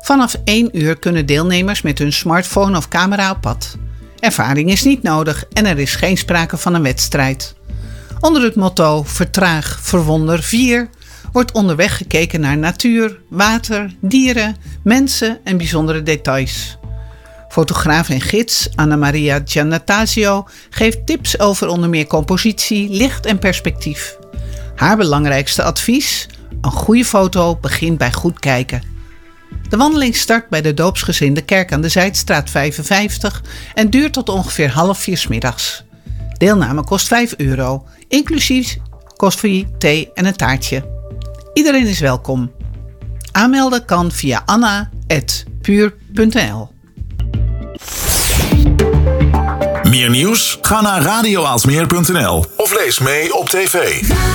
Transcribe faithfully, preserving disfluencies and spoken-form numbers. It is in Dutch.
Vanaf één uur kunnen deelnemers met hun smartphone of camera op pad. Ervaring is niet nodig en er is geen sprake van een wedstrijd. Onder het motto Vertraag, verwonder, vier wordt onderweg gekeken naar natuur, water, dieren, mensen en bijzondere details. Fotograaf en gids Anna-Maria Giannatasio geeft tips over onder meer compositie, licht en perspectief. Haar belangrijkste advies: een goede foto begint bij goed kijken. De wandeling start bij de doopsgezinde kerk aan de Zijdstraat vijfenvijftig en duurt tot ongeveer half vier 's middags. Deelname kost vijf euro, inclusief koffie, thee en een taartje. Iedereen is welkom. Aanmelden kan via anna punt puur punt n l. Meer nieuws? Ga naar radio aalsmeer punt n l of lees mee op tv.